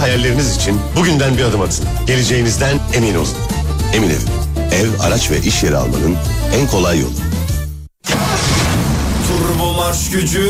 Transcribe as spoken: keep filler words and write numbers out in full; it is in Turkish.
hayalleriniz için bugünden bir adım atın. Geleceğinizden emin olun. Emin Ev. Ev, araç ve iş yeri almanın en kolay yolu. Turbo marş gücü